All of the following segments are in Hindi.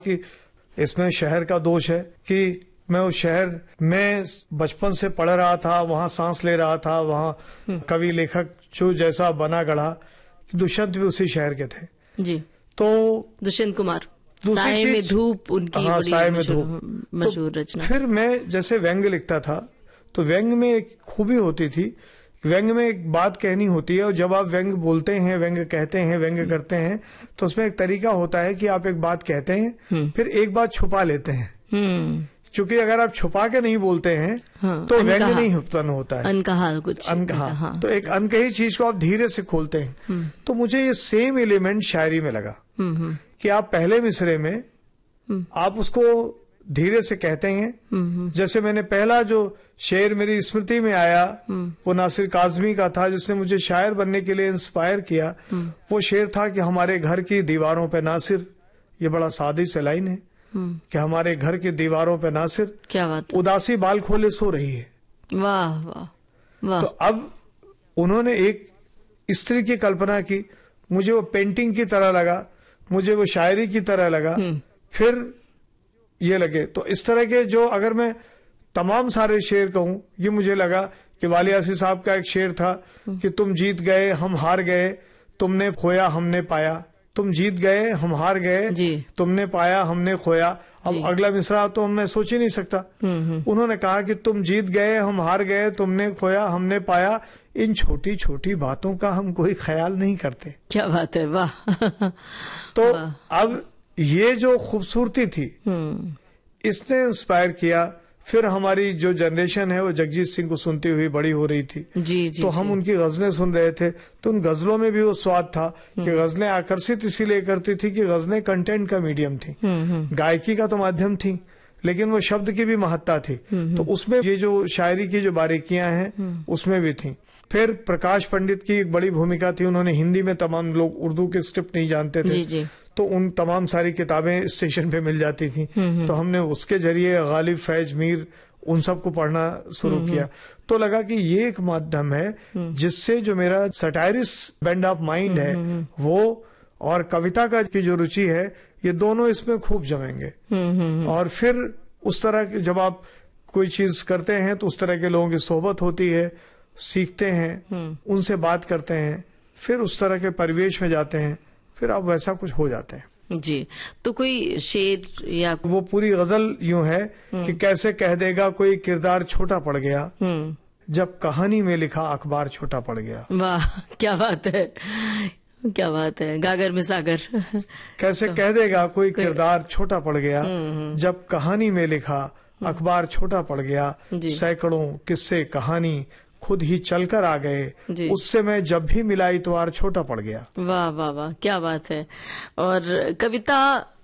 कि इसमें शहर का दोष है कि मैं उस शहर में बचपन से पढ़ रहा था, वहाँ सांस ले रहा था, वहाँ कवि लेखक जो जैसा बना गढ़ा, दुष्यंत भी उसी शहर के थे जी। तो दुष्यंत कुमार, साए में धूप उनकी साए में धूप मशहूर रचना। फिर मैं जैसे व्यंग्य लिखता था तो व्यंग्य में एक खूबी होती थी, व्यंग्य में एक बात कहनी होती है और जब आप व्यंग्य बोलते हैं, व्यंग्य कहते हैं, व्यंग्य करते हैं तो उसमें एक तरीका होता है कि आप एक बात कहते हैं फिर एक बात छुपा लेते हैं, क्योंकि अगर आप छुपा के नहीं बोलते हैं तो व्यंग्य नहीं उत्पन्न होता है, अनकहा कुछ अनकहा। तो एक अनकही चीज को आप धीरे से खोलते हैं। तो मुझे ये सेम एलिमेंट शायरी में लगा कि आप पहले मिसरे में आप उसको धीरे से कहते हैं। जैसे मैंने पहला जो शेर मेरी स्मृति में आया वो नासिर काज़मी का था, जिसने मुझे शायर बनने के लिए इंस्पायर किया। वो शेर था कि हमारे घर की दीवारों पे नासिर, ये बड़ा सादी से लाइन है कि हमारे घर की दीवारों पे नासिर, क्या बात है, उदासी बाल खोले सो रही है। वाह वाह वाह। तो अब उन्होंने एक स्त्री की कल्पना की, मुझे वो पेंटिंग की तरह लगा, मुझे वो शायरी की तरह लगा, फिर ये लगे। तो इस तरह के जो अगर मैं तमाम सारे शेर कहूं, ये मुझे लगा कि वाली आसी साहब का एक शेर था कि तुम जीत गए हम हार गए, तुमने खोया हमने पाया, तुम जीत गए हम हार गए, तुमने पाया हमने खोया। अब अगला मिसरा तो मैं सोच ही नहीं सकता। उन्होंने कहा कि तुम जीत गए हम हार गए, तुमने खोया हमने पाया, इन छोटी छोटी बातों का हम कोई ख्याल नहीं करते। क्या बात है, वाह। तो अब ये जो खूबसूरती थी इसने इंस्पायर किया। फिर हमारी जो जनरेशन है वो जगजीत सिंह को सुनती हुई बड़ी हो रही थी। तो हम उनकी गजलें सुन रहे थे तो उन गजलों में भी वो स्वाद था कि गजलें आकर्षित इसीलिए करती थी कि गजलें कंटेंट का मीडियम थी, गायकी का तो माध्यम थी, लेकिन वो शब्द की भी महत्ता थी। तो उसमें ये जो शायरी की जो बारीकियां हैं उसमें भी थी। फिर प्रकाश पंडित की एक बड़ी भूमिका थी, उन्होंने हिंदी में, तमाम लोग उर्दू के स्क्रिप्ट नहीं जानते थे तो उन तमाम सारी किताबें स्टेशन पे मिल जाती थी, तो हमने उसके जरिए गालिब, फैज, मीर उन सब को पढ़ना शुरू किया। तो लगा कि ये एक माध्यम है जिससे जो मेरा सटायरिस बेंड ऑफ माइंड है वो और कविता का की जो रुचि है ये दोनों इसमें खूब जमेंगे। और फिर उस तरह की जब आप कोई चीज करते हैं तो उस तरह के लोगों की सोहबत होती है, सीखते हैं, उनसे बात करते हैं, फिर उस तरह के परिवेश में जाते हैं, फिर आप वैसा कुछ हो जाते हैं। जी। तो कोई शेर या वो पूरी गजल यूं है कि कैसे कह देगा कोई किरदार छोटा पड़ गया, जब कहानी में लिखा अखबार छोटा पड़ गया। वाह, क्या बात है, क्या बात है। गागर में सागर। कैसे कह देगा कोई किरदार छोटा पड़ गया, जब कहानी में लिखा अखबार छोटा पड़ गया, सैकड़ों किस्से कहानी खुद ही चलकर आ गए, उससे मैं जब भी मिला इतवार छोटा पड़ गया। वाह वाह वाह, क्या बात है। और कविता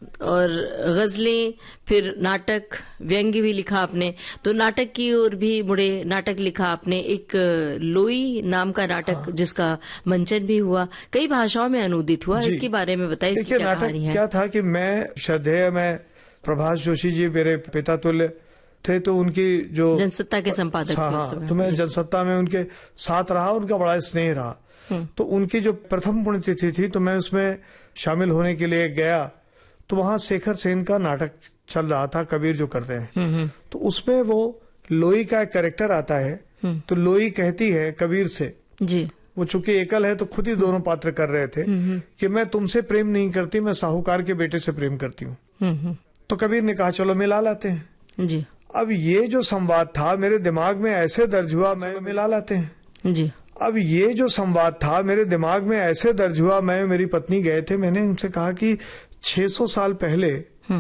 और गजलें, फिर नाटक, व्यंग्य भी लिखा आपने, तो नाटक की ओर भी मुड़े, नाटक लिखा आपने, एक लोई नाम का नाटक जिसका मंचन भी हुआ, कई भाषाओं में अनुदित हुआ, इसके बारे में बताइए, इसकी क्या कहानी है? क्या था कि मैं श्रद्धेय में प्रभाष जोशी जी मेरे पिता तुल्य थे, तो उनकी जो जनसत्ता के संपादक थे, तो मैं जनसत्ता में उनके साथ रहा, उनका बड़ा स्नेह रहा। तो उनकी जो प्रथम पुण्यतिथि थी तो मैं उसमें शामिल होने के लिए गया, तो वहां शेखर सेन का नाटक चल रहा था, कबीर जो करते हैं। तो उसमें वो लोई का एक कैरेक्टर आता है, तो लोई कहती है कबीर से, वो चूंकि एकल है तो खुद ही दोनों पात्र कर रहे थे कि मैं तुमसे प्रेम नहीं करती, मैं साहूकार के बेटे से प्रेम करती हूँ। तो कबीर ने कहा चलो मिला लाते हैं जी। अब ये जो संवाद था मेरे दिमाग में ऐसे दर्ज हुआ, मैं मिला लाते हैं जी। अब ये जो संवाद था मेरे दिमाग में ऐसे दर्ज हुआ, मैं मेरी पत्नी गए थे, मैंने उनसे कहा कि 600 साल पहले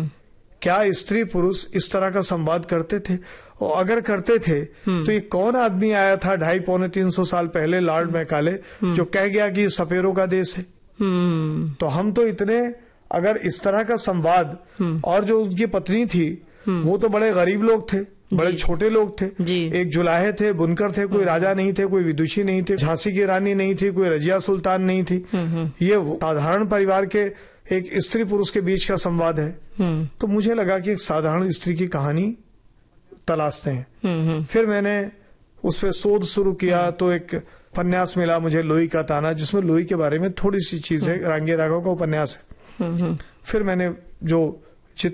क्या स्त्री पुरुष इस तरह का संवाद करते थे, और अगर करते थे तो ये कौन आदमी आया था 250-300 साल पहले, लॉर्ड मैकाले, जो कह गया कि ये सपेरों का देश है। तो हम तो इतने, अगर इस तरह का संवाद, और जो उनकी पत्नी थी वो तो बड़े गरीब लोग थे, बड़े छोटे लोग थे, एक जुलाहे थे, बुनकर थे, कोई राजा नहीं थे, कोई विदुषी नहीं थे, झांसी की रानी नहीं थी, कोई रजिया सुल्तान नहीं थी, ये साधारण परिवार के एक स्त्री पुरुष के बीच का संवाद है। तो मुझे लगा कि एक साधारण स्त्री की कहानी तलाशते हैं। फिर मैंने उस पर शोध शुरू किया, तो एक उपन्यास मिला मुझे लोई का ताना, जिसमें लोई के बारे में थोड़ी सी चीज है, रांगे राघव का उपन्यास है। फिर मैंने जो